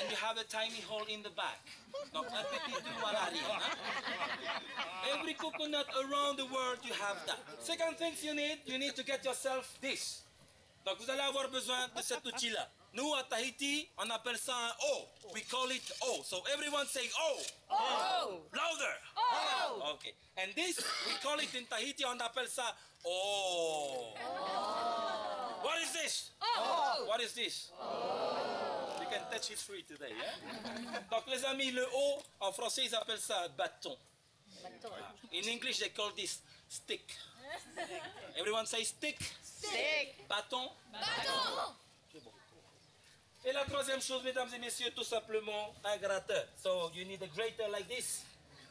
and you have a tiny hole in the back. Donc un petit trou à l'arrière. Hein? Every coconut around the world you have that. Second things you need to get yourself this. Donc vous allez avoir besoin de cet outil-là. Nous à Tahiti, on appelle ça un O. We call it O. So everyone say O. Oh! Louder. Oh! Okay. And this we call it in Tahiti, on appelle ça O. What is this? Oh! What is this? You can touch it free today, yeah? Donc les amis, le O, en français ils appellent ça bâton. In English they call this stick. Everyone say stick. Stick! Bâton. Bâton! Et la troisième chose, mesdames et messieurs, tout simplement un gratteur. So you need a grater like this.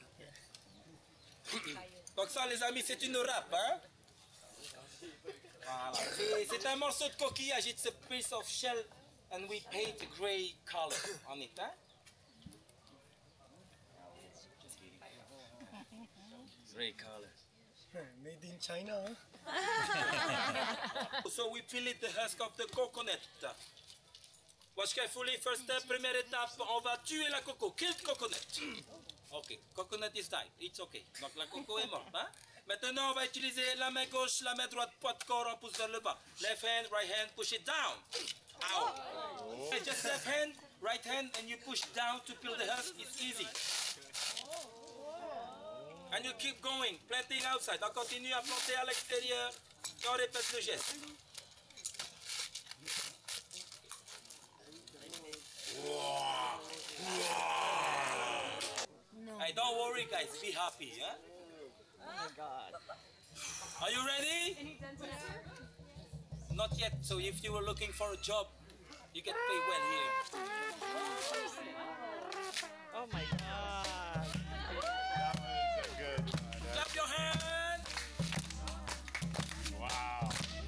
Donc ça les amis, c'est une râpe, hein? Voilà. C'est un morceau de coquillage, it's a piece of shell and we paint a gray color on it, hein? Gray color. Made in China, So we peel it the husk of the coconut. Watch carefully, first step, première étape, on va tuer la coco, kill the coconut. Ok, coconut is died, it's ok. Donc la coco est morte, hein? Maintenant on va utiliser la main gauche, la main droite, poids de corps, on pousse vers le bas. Left hand, right hand, push it down. Ow. Okay, just left hand, right hand, and you push down to peel the husk, it's easy. And you keep going, planting outside. On continue à planter à l'extérieur et on répète le geste. Hey, don't worry guys, be happy, huh? Oh my god. Are you ready? Not yet, so if you were looking for a job, you get paid well here. Oh my god. That was good. Clap your hand! Wow.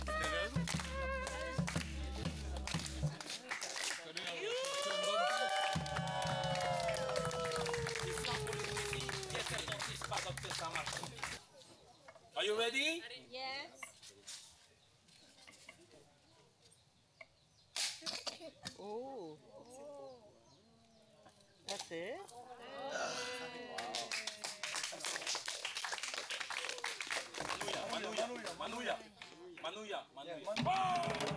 Are you ready? Yes. Oh. That's it? Manuya, Manuya, Manuya, Manuya, Manuya.